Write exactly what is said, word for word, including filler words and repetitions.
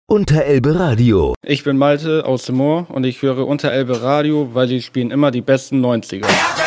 Unterelbe Radio. Ich bin Malte aus dem Moor und ich höre Unterelbe Radio, weil sie spielen immer die besten neunziger.